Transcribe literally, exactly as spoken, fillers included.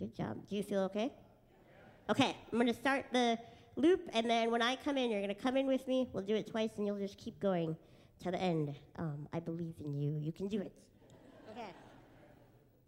Good job. Do you feel okay? Okay, I'm going to start the loop, and then when I come in, you're going to come in with me. We'll do it twice, and you'll just keep going to the end. Um, I believe in you. You can do it.